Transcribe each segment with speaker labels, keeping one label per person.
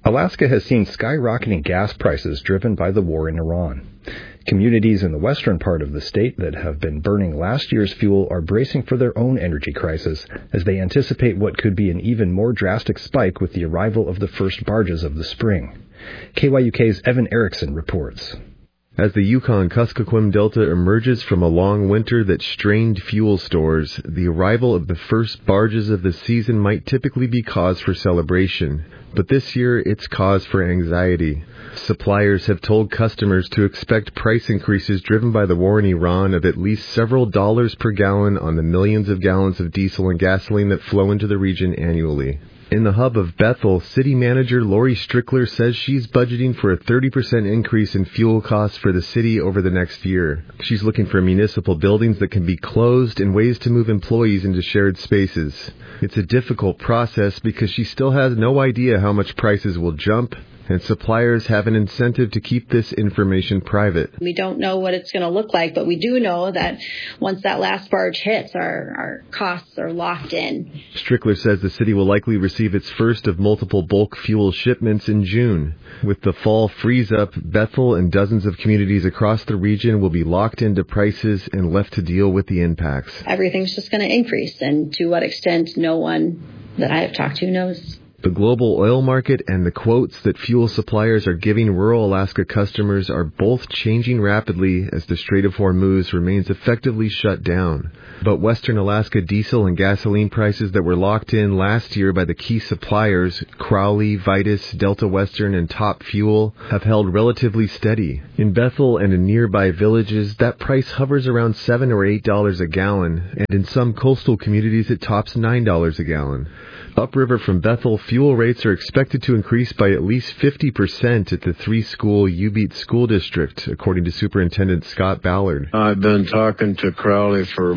Speaker 1: Alaska has seen skyrocketing gas prices driven by the war in Iran. Communities in the western part of the state that have been burning last year's fuel are bracing for their own energy crisis as they anticipate what could be an even more drastic spike with the arrival of the first barges of the spring. KYUK's Evan Erickson reports.
Speaker 2: As the Yukon-Kuskokwim Delta emerges from a long winter that strained fuel stores, the arrival of the first barges of the season might typically be cause for celebration. But this year, it's cause for anxiety. Suppliers have told customers to expect price increases driven by the war in Iran of at least several dollars per gallon on the millions of gallons of diesel and gasoline that flow into the region annually. In the hub of Bethel, City Manager Lori Strickler says she's budgeting for a 30% increase in fuel costs for the city over the next year. She's looking for municipal buildings that can be closed and ways to move employees into shared spaces. It's a difficult process because she still has no idea how much prices will jump, and suppliers have an incentive to keep this information private.
Speaker 3: We don't know what it's going to look like, but we do know that once that last barge hits, our costs are locked in.
Speaker 2: Strickler says the city will likely receive its first of multiple bulk fuel shipments in June. With the fall freeze-up, Bethel and dozens of communities across the region will be locked into prices and left to deal with the impacts.
Speaker 3: Everything's just going to increase, and to what extent, no one that I have talked to knows.
Speaker 2: The global oil market and the quotes that fuel suppliers are giving rural Alaska customers are both changing rapidly as the Strait of Hormuz remains effectively shut down. But Western Alaska diesel and gasoline prices that were locked in last year by the key suppliers, Crowley, Vitus, Delta Western, and Top Fuel, have held relatively steady. In Bethel and in nearby villages, that price hovers around $7 or $8 a gallon, and in some coastal communities it tops $9 a gallon. Upriver from Bethel, fuel rates are expected to increase by at least 50% at the three-school Ubeat School District, according to Superintendent Scott Ballard.
Speaker 4: I've been talking to Crowley for,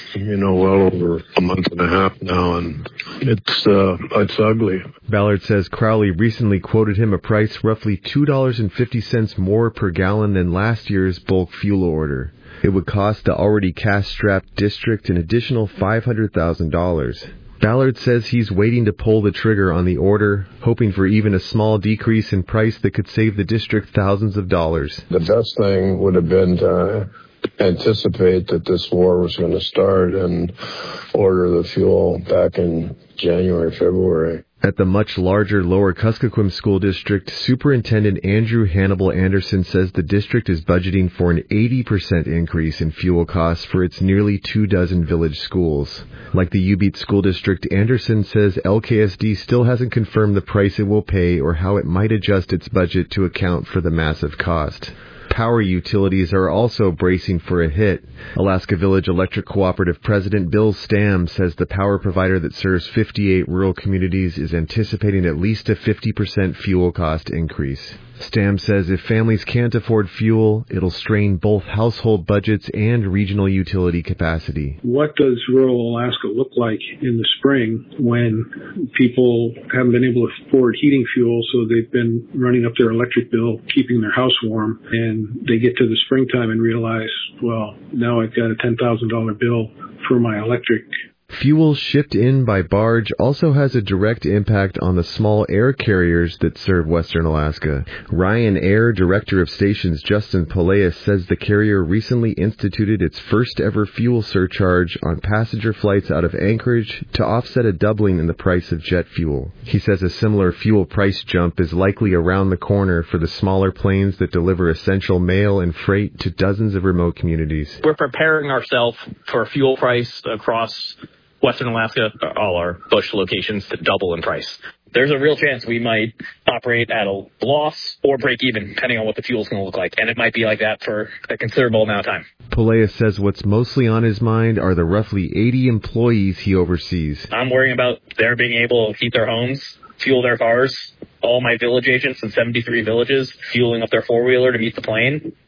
Speaker 4: well over a month and a half now, and it's ugly.
Speaker 2: Ballard says Crowley recently quoted him a price roughly $2.50 more per gallon than last year's bulk fuel order. It would cost the already cash-strapped district an additional $500,000. Ballard says he's waiting to pull the trigger on the order, hoping for even a small decrease in price that could save the district thousands of dollars.
Speaker 4: The best thing would have been to anticipate that this war was going to start and order the fuel back in January, February.
Speaker 2: At the much larger Lower Kuskokwim School District, Superintendent Andrew Hannibal Anderson says the district is budgeting for an 80% increase in fuel costs for its nearly 24 village schools. Like the Ubeat School District, Anderson says LKSD still hasn't confirmed the price it will pay or how it might adjust its budget to account for the massive cost. Power utilities are also bracing for a hit. Alaska Village Electric Cooperative President Bill Stam says the power provider that serves 58 rural communities is anticipating at least a 50% fuel cost increase. Stam says if families can't afford fuel, it'll strain both household budgets and regional utility capacity.
Speaker 5: What does rural Alaska look like in the spring when people haven't been able to afford heating fuel, so they've been running up their electric bill, keeping their house warm, and they get to the springtime and realize, well, now I've got a $10,000 bill for my electric.
Speaker 2: Fuel shipped in by barge also has a direct impact on the small air carriers that serve Western Alaska. Ryan Air Director of Stations Justin Peleus says the carrier recently instituted its first ever fuel surcharge on passenger flights out of Anchorage to offset a doubling in the price of jet fuel. He says a similar fuel price jump is likely around the corner for the smaller planes that deliver essential mail and freight to dozens of remote communities.
Speaker 6: We're preparing ourselves for a fuel price across Western Alaska, all our Bush locations, to double in price. There's a real chance we might operate at a loss or break even, depending on what the fuel's going to look like. And it might be like that for a considerable amount of time.
Speaker 2: Peleus says what's mostly on his mind are the roughly 80 employees he oversees.
Speaker 6: I'm worrying about their being able to heat their homes, fuel their cars. All my village agents in 73 villages fueling up their four-wheeler to meet the plane.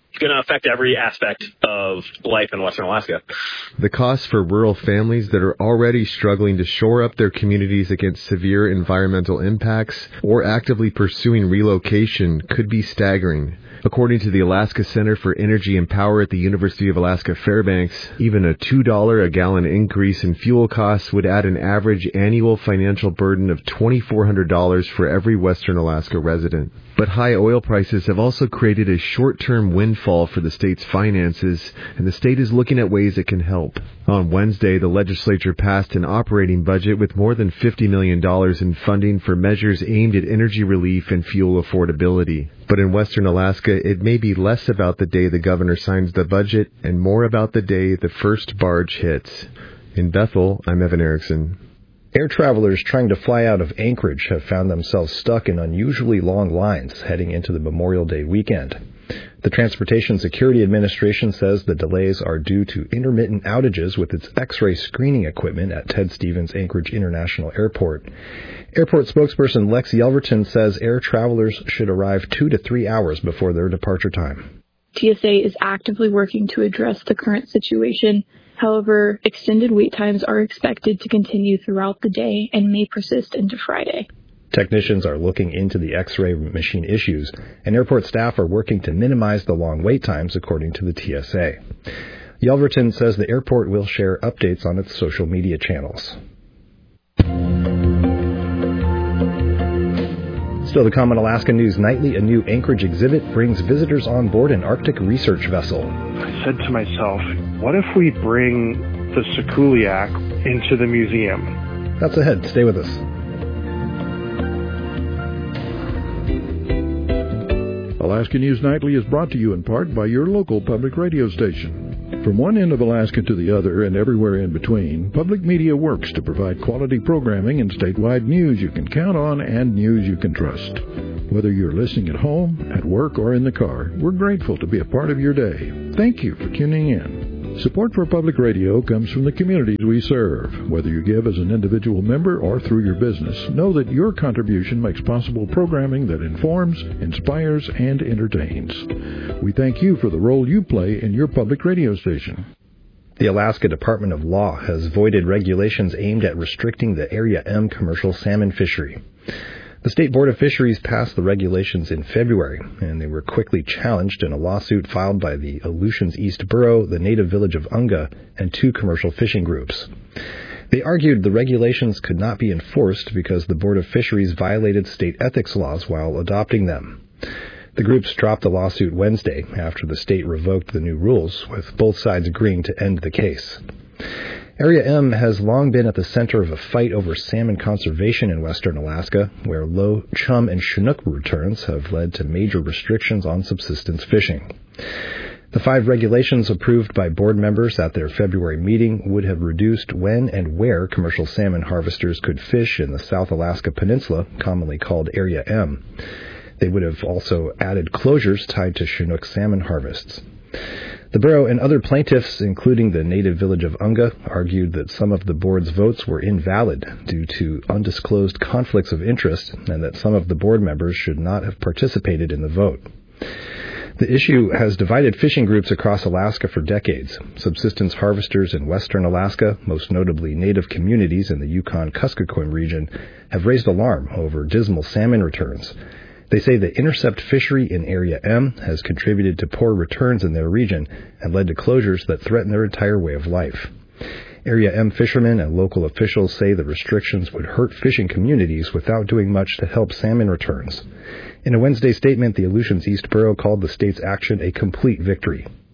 Speaker 6: going to affect every aspect of life in Western Alaska.
Speaker 2: The costs for rural families that are already struggling to shore up their communities against severe environmental impacts or actively pursuing relocation could be staggering. According to the Alaska Center for Energy and Power at the University of Alaska Fairbanks, even a $2 a gallon increase in fuel costs would add an average annual financial burden of $2,400 for every Western Alaska resident. But high oil prices have also created a short-term windfall for the state's finances, and the state is looking at ways it can help. On Wednesday, the legislature passed an operating budget with more than $50 million in funding for measures aimed at energy relief and fuel affordability. But in Western Alaska, it may be less about the day the governor signs the budget and more about the day the first barge hits. In Bethel, I'm Evan Erickson.
Speaker 1: Air travelers trying to fly out of Anchorage have found themselves stuck in unusually long lines heading into the Memorial Day weekend. The Transportation Security Administration says the delays are due to intermittent outages with its X-ray screening equipment at Ted Stevens Anchorage International Airport. Airport spokesperson Lex Yelverton says air travelers should arrive 2 to 3 hours before their departure time.
Speaker 7: TSA is actively working to address the current situation. However, extended wait times are expected to continue throughout the day and may persist into Friday.
Speaker 1: Technicians are looking into the X-ray machine issues, and airport staff are working to minimize the long wait times, according to the TSA. Yelverton says the airport will share updates on its social media channels. Still to come on Alaska News Nightly, a new Anchorage exhibit brings visitors on board an Arctic research vessel.
Speaker 8: I said to myself, what if we bring the Sikuliak into the museum?
Speaker 1: That's ahead. Stay with us.
Speaker 9: Alaska News Nightly is brought to you in part by your local public radio station. From one end of Alaska to the other and everywhere in between, public media works to provide quality programming and statewide news you can count on and news you can trust. Whether you're listening at home, at work, or in the car, we're grateful to be a part of your day. Thank you for tuning in. Support for public radio comes from the communities we serve. Whether you give as an individual member or through your business, know that your contribution makes possible programming that informs, inspires, and entertains. We thank you for the role you play in your public radio station.
Speaker 1: The Alaska Department of Law has voided regulations aimed at restricting the Area M commercial salmon fishery. The State Board of Fisheries passed the regulations in February, and they were quickly challenged in a lawsuit filed by the Aleutians East Borough, the native village of Unga, and 2 commercial fishing groups. They argued the regulations could not be enforced because the Board of Fisheries violated state ethics laws while adopting them. The groups dropped the lawsuit Wednesday after the state revoked the new rules, with both sides agreeing to end the case. Area M has long been at the center of a fight over salmon conservation in western Alaska, where low chum and Chinook returns have led to major restrictions on subsistence fishing. The 5 regulations approved by board members at their February meeting would have reduced when and where commercial salmon harvesters could fish in the South Alaska Peninsula, commonly called Area M. They would have also added closures tied to Chinook salmon harvests. The borough and other plaintiffs, including the native village of Unga, argued that some of the board's votes were invalid due to undisclosed conflicts of interest and that some of the board members should not have participated in the vote. The issue has divided fishing groups across Alaska for decades. Subsistence harvesters in western Alaska, most notably native communities in the Yukon-Kuskokwim region, have raised alarm over dismal salmon returns. They say the intercept fishery in Area M has contributed to poor returns in their region and led to closures that threaten their entire way of life. Area M fishermen and local officials say the restrictions would hurt fishing communities without doing much to help salmon returns. In a Wednesday statement, the Aleutians East Borough called the state's action a complete victory.